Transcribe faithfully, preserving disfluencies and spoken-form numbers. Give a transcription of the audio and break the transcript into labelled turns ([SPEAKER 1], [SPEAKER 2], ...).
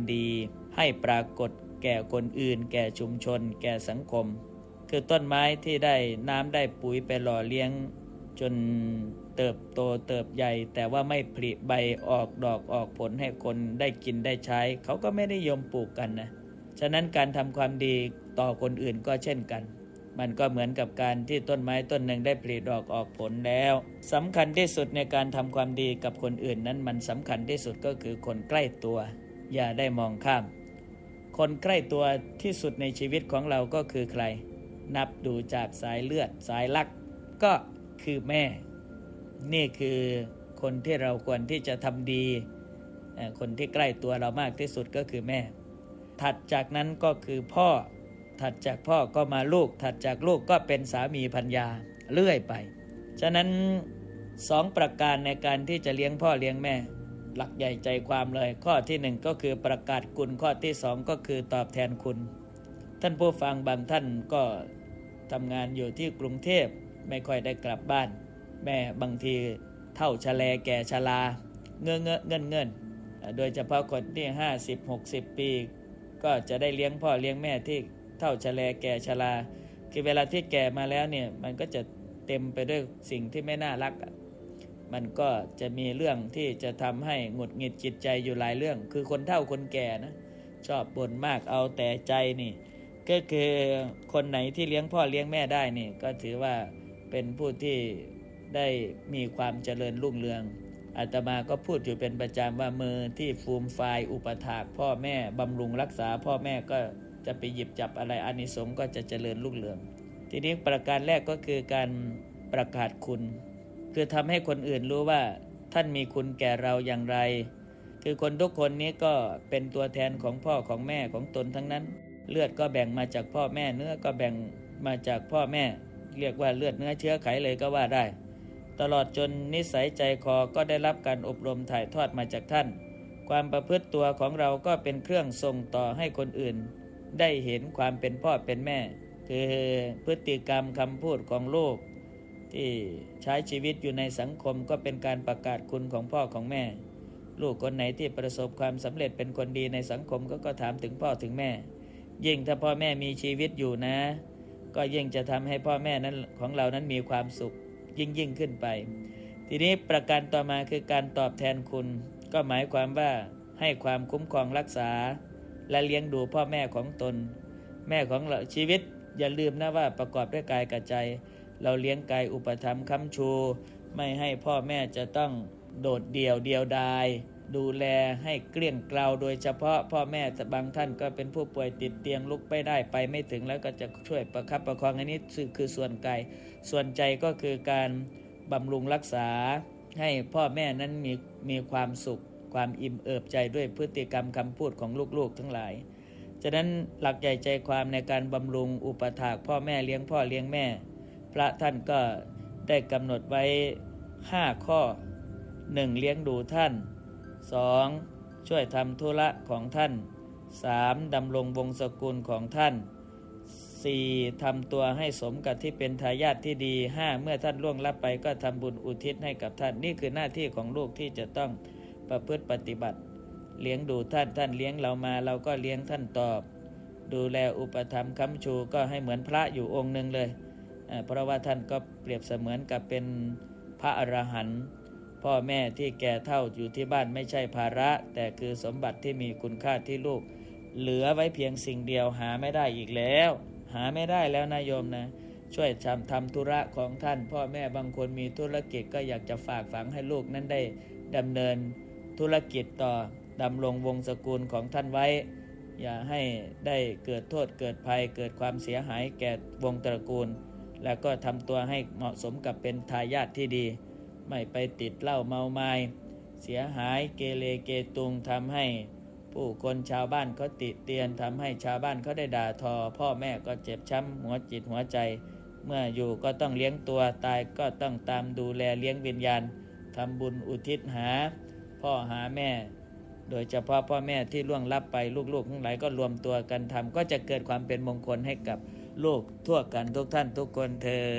[SPEAKER 1] ดีให้ปรากฏแก่คนอื่นแก่ชุมชนแก่สังคมคือต้นไม้ที่ได้น้ำได้ปุ๋ยไปหล่อเลี้ยงจนเติบโตเติบใหญ่แต่ว่าไม่ผลิใบออกดอกออกผลให้คนได้กินได้ใช้เขาก็ไม่ได้ยอมปลูกกันนะฉะนั้นการทำความดีต่อคนอื่นก็เช่นกันมันก็เหมือนกับการที่ต้นไม้ต้นหนึ่งได้ผลิดอกออกผลแล้วสำคัญที่สุดในการทำความดีกับคนอื่นนั้นมันสำคัญที่สุดก็คือคนใกล้ตัวอย่าได้มองข้ามคนใกล้ตัวที่สุดในชีวิตของเราก็คือใครนับดูจากสายเลือดสายลักก็คือแม่นี่คือคนที่เราควรที่จะทำดีคนที่ใกล้ตัวเรามากที่สุดก็คือแม่ถัดจากนั้นก็คือพ่อถัดจากพ่อก็มาลูกถัดจากลูกก็เป็นสามีภรรยาเรื่อยไปฉะนั้นสองประการในการที่จะเลี้ยงพ่อเลี้ยงแม่หลักใหญ่ใจความเลยข้อที่หนึ่งก็คือประกาศคุณข้อที่สองก็คือตอบแทนคุณท่านผู้ฟังบางท่านก็ทำงานอยู่ที่กรุงเทพไม่ค่อยได้กลับบ้านแม่บางทีเฒ่าชะแลแก่ชราเงอะเงอะเงินเงินโดยเฉพาะคนที่ห้าสิบ หกสิบปีก็จะได้เลี้ยงพ่อเลี้ยงแม่ที่เฒ่าชะแลแก่ชราคือเวลาที่แก่มาแล้วเนี่ยมันก็จะเต็มไปด้วยสิ่งที่ไม่น่ารักมันก็จะมีเรื่องที่จะทำให้หงุดหงิดจิตใจอยู่หลายเรื่องคือคนเฒ่าคนแก่นะชอบบ่นมากเอาแต่ใจนี่ก็คือคนไหนที่เลี้ยงพ่อเลี้ยงแม่ได้นี่ก็ถือว่าเป็นผู้ที่ได้มีความเจริญรุ่งเรืองอาตมาก็พูดอยู่เป็นประจำว่ามือที่ฟูมฟายอุปถากพ่อแม่บำรุงรักษาพ่อแม่ก็จะไปหยิบจับอะไรอานิสงส์ก็จะเจริญรุ่งเรืองทีนี้ประการแรกก็คือการประกาศคุณคือทำให้คนอื่นรู้ว่าท่านมีคุณแก่เราอย่างไรคือคนทุกคนนี้ก็เป็นตัวแทนของพ่อของแม่ของตนทั้งนั้นเลือดก็แบ่งมาจากพ่อแม่เนื้อก็แบ่งมาจากพ่อแม่เรียกว่าเลือดเนื้อเชื้อไขเลยก็ว่าได้ตลอดจนนิสัยใจคอก็ได้รับการอบรมถ่ายทอดมาจากท่านความประพฤติตัวของเราก็เป็นเครื่องส่งต่อให้คนอื่นได้เห็นความเป็นพ่อเป็นแม่คือพฤติกรรมคำพูดของลูกที่ใช้ชีวิตอยู่ในสังคมก็เป็นการประกาศคุณของพ่อของแม่ลูกคนไหนที่ประสบความสำเร็จเป็นคนดีในสังคมก็ก็ถามถึงพ่อถึงแม่ยิ่งถ้าพ่อแม่มีชีวิตอยู่นะก็ยิ่งจะทำให้พ่อแม่นั้นของเรานั้นมีความสุขยิ่งยิ่งขึ้นไปทีนี้ประการต่อมาคือการตอบแทนคุณก็หมายความว่าให้ความคุ้มครองรักษาและเลี้ยงดูพ่อแม่ของตนแม่ของเราชีวิตอย่าลืมนะว่าประกอบด้วยกายกับใจเราเลี้ยงกายอุปถัมภ์ค้ำชูไม่ให้พ่อแม่จะต้องโดดเดี่ยวเดียวดายดูแลให้เกลี้ยงเกลาโดยเฉพาะพ่อแม่บางท่านก็เป็นผู้ป่วยติดเตียงลุกไม่ได้ไปไม่ถึงแล้วก็จะช่วยประคับประคองอันนี้คือส่วนกายส่วนใจก็คือการบำรุงรักษาให้พ่อแม่นั้นมีมีความสุขความอิ่มเอิบใจด้วยพฤติกรรมคำพูดของลูกๆทั้งหลายฉะนั้นหลักใหญ่ใจความในการบำรุงอุปถากพ่อแม่เลี้ยงพ่อเลี้ยงแม่พระท่านก็ได้กำหนดไว้ห้าข้อหนึ่งเลี้ยงดูท่านสองช่วยทำธุระของท่านสามดำรงวงศกุลของท่านสี่ทำตัวให้สมกับที่เป็นทายาทที่ดีห้าเมื่อท่านล่วงลับไปก็ทำบุญอุทิศให้กับท่านนี่คือหน้าที่ของลูกที่จะต้องประพฤติปฏิบัติเลี้ยงดูท่านท่านเลี้ยงเรามาเราก็เลี้ยงท่านตอบดูแลอุปถัมภ์ค้ำชูก็ให้เหมือนพระอยู่องค์หนึ่งเลยเพราะว่าท่านก็เปรียบเสมือนกับเป็นพระอรหันต์พ่อแม่ที่แก่เฒ่าอยู่ที่บ้านไม่ใช่ภาระแต่คือสมบัติที่มีคุณค่าที่ลูกเหลือไว้เพียงสิ่งเดียวหาไม่ได้อีกแล้วหาไม่ได้แล้วนะโยมนะช่วยทำทำธุระของท่านพ่อแม่บางคนมีธุรกิจก็อยากจะฝากฝังให้ลูกนั้นได้ดำเนินธุรกิจต่อดำรงวงศกุลของท่านไว้อย่าให้ได้เกิดโทษเกิดภัยเกิดความเสียหายแก่วงตระกูลแล้วก็ทำตัวให้เหมาะสมกับเป็นทายาทที่ดีไม่ไปติดเหล้าเมาไม้เสียหายเกเรเกตุงทำให้ผู้คนชาวบ้านเขาติเตียนทำให้ชาวบ้านเขาได้ด่าทอพ่อแม่ก็เจ็บช้ำหัวจิตหัวใจเมื่ออยู่ก็ต้องเลี้ยงตัวตายก็ต้องตามดูแลเลี้ยงวิญญาณทำบุญอุทิศหาพ่อหาแม่โดยเฉพาะพ่อแม่ที่ล่วงลับไปลูกๆทั้งหลายก็รวมตัวกันทำก็จะเกิดความเป็นมงคลให้กับลูกทั่วกันทุกท่านทุกคนเทอญ